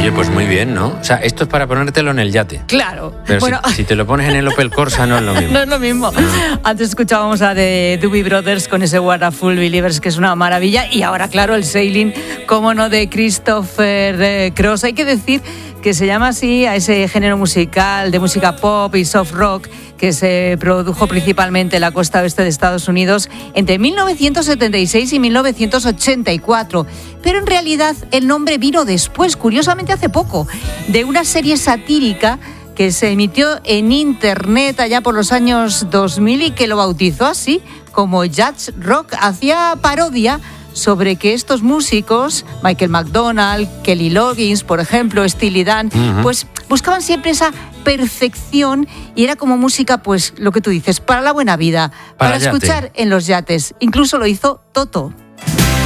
Oye, pues muy bien, ¿no? O sea, esto es para ponértelo en el yate. Claro. Pero bueno, si te lo pones en el Opel Corsa no es lo mismo. No es lo mismo. Antes escuchábamos a The Doobie Brothers con ese Wonderful Believers, que es una maravilla. Y ahora, claro, el Sailing, cómo no, de Christopher Cross. Hay que decir que se llama así a ese género musical de música pop y soft rock que se produjo principalmente en la costa oeste de Estados Unidos entre 1976 y 1984. Pero en realidad el nombre vino después, curiosamente hace poco, de una serie satírica que se emitió en internet allá por los años 2000 y que lo bautizó así como Jazz Rock. Hacía parodia sobre que estos músicos, Michael McDonald, Kelly Loggins, por ejemplo, Steely Dan, pues buscaban siempre esa perfección y era como música, pues lo que tú dices, para la buena vida, para escuchar en los yates. Incluso lo hizo Toto.